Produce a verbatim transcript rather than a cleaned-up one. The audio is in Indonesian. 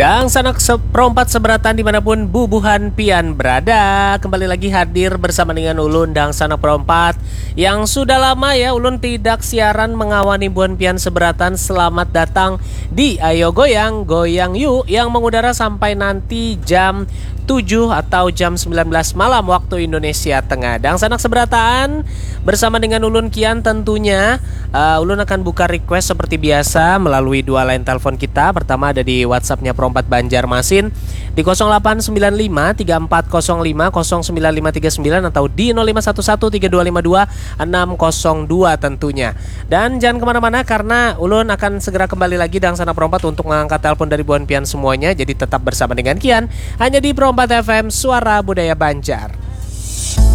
Dan sanak seperempat seberatan dimanapun bubuhan pian berada, kembali lagi hadir bersama dengan Ulun dan sanak perempat yang sudah lama ya Ulun tidak siaran mengawani buan pian seberatan. Selamat datang di Ayo Goyang Goyang Yuk yang mengudara sampai nanti jam tujuh atau jam sembilan belas malam waktu Indonesia Tengah. Dan sanak seberatan bersama dengan Ulun Kian tentunya uh, Ulun akan buka request seperti biasa melalui dua line telepon kita. Pertama ada di WhatsAppnya Perompat Banjarmasin di nol delapan sembilan lima tiga empat nol lima nol sembilan lima tiga sembilan atau di nol lima satu satu tiga dua lima dua enam nol dua tentunya. Dan jangan kemana-mana karena Ulun akan segera kembali lagi dengan sanak perompat untuk mengangkat telepon dari buan pian semuanya. Jadi tetap bersama dengan Kian hanya di Perompat F M Suara Budaya Banjar.